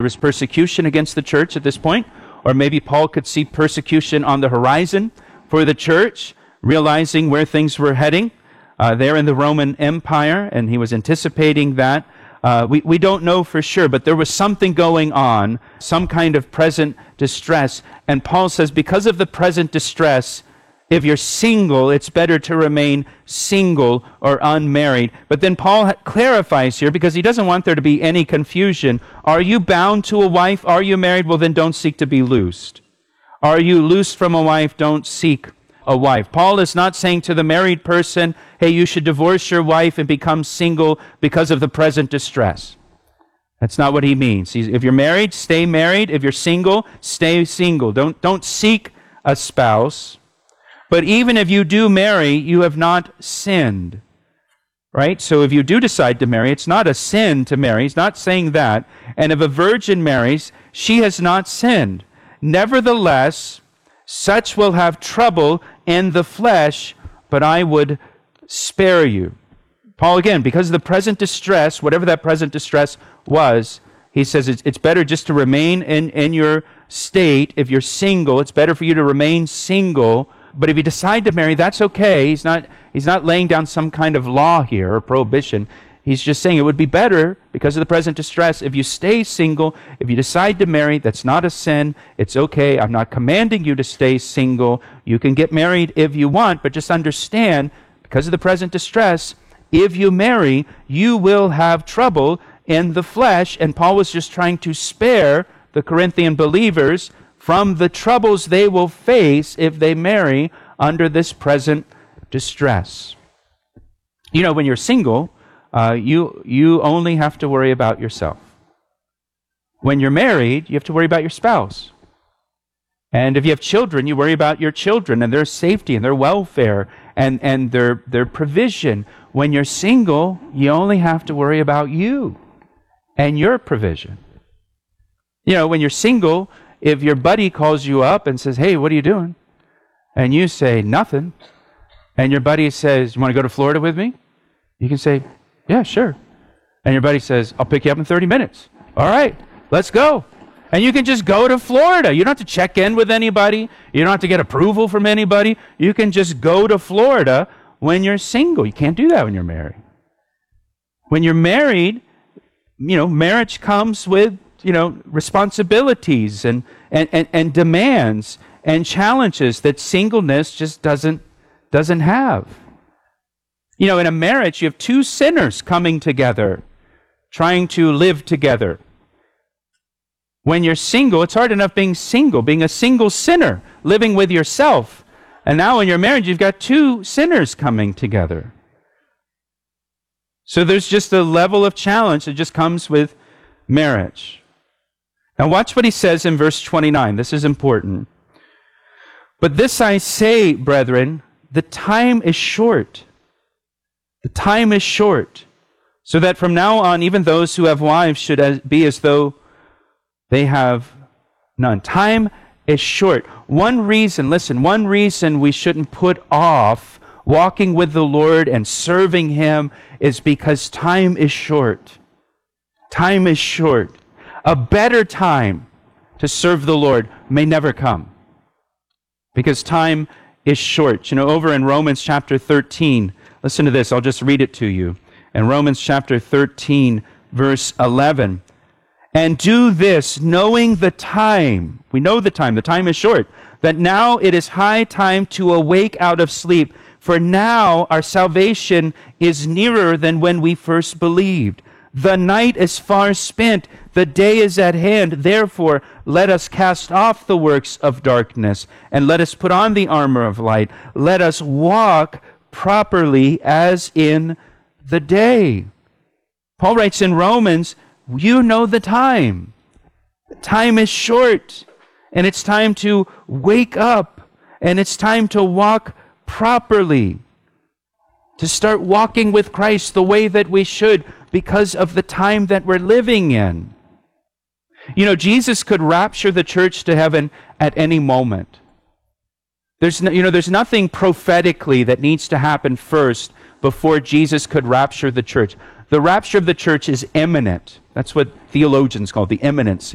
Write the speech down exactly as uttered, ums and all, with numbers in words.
was persecution against the church at this point, or maybe Paul could see persecution on the horizon for the church, realizing where things were heading uh, there in the Roman Empire, and he was anticipating that. Uh, we, we don't know for sure, but there was something going on, some kind of present distress. And Paul says, because of the present distress, if you're single, it's better to remain single or unmarried. But then Paul clarifies here, because he doesn't want there to be any confusion. Are you bound to a wife? Are you married? Well, then don't seek to be loosed. Are you loosed from a wife? Don't seek a wife. Paul is not saying to the married person, hey, you should divorce your wife and become single because of the present distress. That's not what he means. He's, if you're married, stay married. If you're single, stay single. Don't, don't seek a spouse. But even if you do marry, you have not sinned, right? So if you do decide to marry, it's not a sin to marry. He's not saying that. And if a virgin marries, she has not sinned. Nevertheless, such will have trouble in the flesh, but I would spare you. Paul, again, because of the present distress, whatever that present distress was, he says it's, it's better just to remain in, in your state. If you're single, it's better for you to remain single. But if you decide to marry, that's okay. He's not, he's not laying down some kind of law here or prohibition. He's just saying it would be better, because of the present distress, if you stay single. If you decide to marry, that's not a sin. It's okay. I'm not commanding you to stay single. You can get married if you want, but just understand, because of the present distress, if you marry, you will have trouble in the flesh. And Paul was just trying to spare the Corinthian believers from the troubles they will face if they marry under this present distress. You know, when you're single, uh, you, you only have to worry about yourself. When you're married, you have to worry about your spouse. And if you have children, you worry about your children and their safety and their welfare and, and their, their provision. When you're single, you only have to worry about you and your provision. You know, when you're single, if your buddy calls you up and says, hey, what are you doing? And you say, nothing. And your buddy says, you want to go to Florida with me? You can say, yeah, sure. And your buddy says, I'll pick you up in thirty minutes. All right, let's go. And you can just go to Florida. You don't have to check in with anybody. You don't have to get approval from anybody. You can just go to Florida when you're single. You can't do that when you're married. When you're married, you know, marriage comes with, you know, responsibilities and, and, and, and demands and challenges that singleness just doesn't, doesn't have. You know, in a marriage, you have two sinners coming together, trying to live together. When you're single, it's hard enough being single, being a single sinner, living with yourself. And now in your marriage, you've got two sinners coming together. So there's just a level of challenge that just comes with marriage. Now watch what he says in verse twenty-nine. This is important. But this I say, brethren, the time is short. The time is short, so that from now on, even those who have wives should be as though they have none. Time is short. One reason, listen, one reason we shouldn't put off walking with the Lord and serving Him is because time is short. Time is short. A better time to serve the Lord may never come, because time is short. You know, over in Romans chapter thirteen, listen to this, I'll just read it to you. In Romans chapter thirteen, verse eleven, and do this, knowing the time, we know the time, the time is short, that now it is high time to awake out of sleep, for now our salvation is nearer than when we first believed. The night is far spent, the day is at hand. Therefore, let us cast off the works of darkness, and let us put on the armor of light. Let us walk properly as in the day. Paul writes in Romans, you know the time. The time is short, and it's time to wake up, and it's time to walk properly, to start walking with Christ the way that we should, because of the time that we're living in. You know, Jesus could rapture the church to heaven at any moment. There's no, you know, there's nothing prophetically that needs to happen first before Jesus could rapture the church. The rapture of the church is imminent. That's what theologians call the imminency.